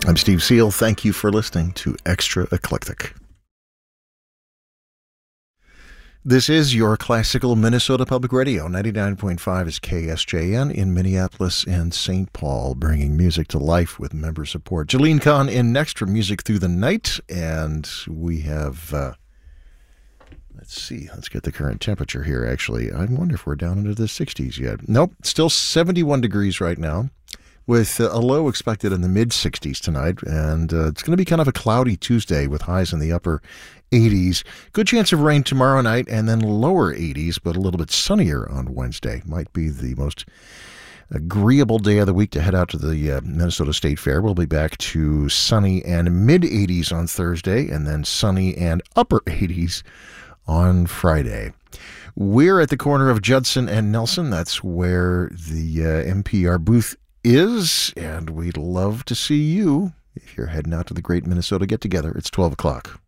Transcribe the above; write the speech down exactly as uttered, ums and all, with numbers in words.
I'm Steve Seal. Thank you for listening to Extra Eclectic. This is your classical Minnesota Public Radio. ninety-nine point five is K S J N in Minneapolis and Saint Paul, bringing music to life with member support. Jalene Kahn in next for Music Through the Night, and we have, uh, let's see, let's get the current temperature here, actually. I wonder if we're down into the sixties yet. Nope, still seventy-one degrees right now, with a low expected in the mid-sixties tonight, and uh, it's going to be kind of a cloudy Tuesday with highs in the upper eighties. Good chance of rain tomorrow night, and then lower eighties, but a little bit sunnier on Wednesday. Might be the most agreeable day of the week to head out to the uh, Minnesota State Fair. We'll be back to sunny and mid-eighties on Thursday, and then sunny and upper eighties on Friday. We're at the corner of Judson and Nelson. That's where the uh, M P R booth is, and we'd love to see you if you're heading out to the Great Minnesota Get-Together. It's twelve o'clock.